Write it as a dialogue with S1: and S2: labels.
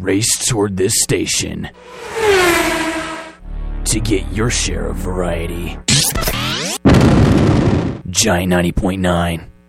S1: race toward this station to get your share of variety. Giant 90.9.